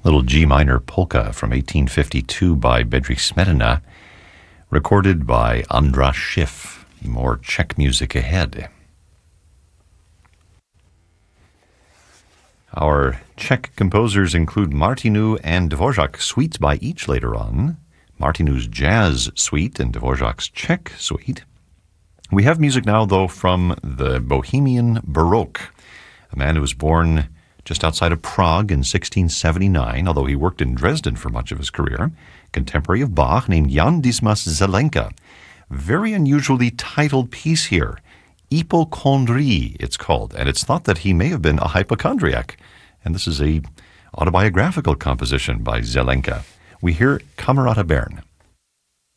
Little G minor polka from 1852 by Bedřich Smetana, recorded by András Schiff. More Czech music ahead. Our Czech composers include Martinu and Dvorak, suites by each later on. Martinu's Jazz Suite and Dvorak's Czech Suite. We have music now, though, from the Bohemian Baroque, a man who was born just outside of Prague in 1679, although he worked in Dresden for much of his career, contemporary of Bach, named Jan Dismas Zelenka. Very unusually titled piece here, Hypochondrie, it's called, and it's thought that he may have been a hypochondriac, and this is a autobiographical composition by Zelenka. We hear Camerata Bern.